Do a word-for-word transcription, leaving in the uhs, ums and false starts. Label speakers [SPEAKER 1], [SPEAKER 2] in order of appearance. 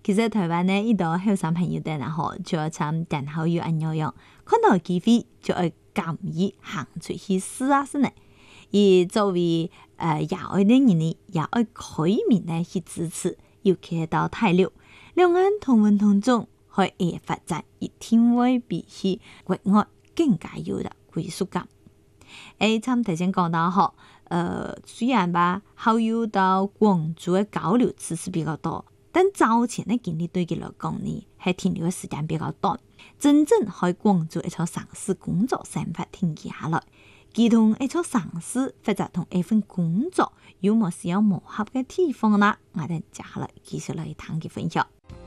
[SPEAKER 1] 其實台灣呢，呢度後生朋友哋啊，嗬，就要參電好友按樣樣，看到機會就要敢於行出去試下先呢。而作為誒亞愛的人呢，也要開明的去支持，尤其係到大陸，兩岸同文同種，可以發展，以天為比起國外更加有的歸屬感。誒，參頭先講到嗬，呃，雖然吧，好友到廣州嘅交流次數比較多。但早前的經歷對佢來講呢，係停留嘅時間比較短。真正喺廣州一座城市工作生活停下來，佢同一座城市或者同一份工作有冇需要磨合嘅地方啦？我哋接下來繼續來談佢分享。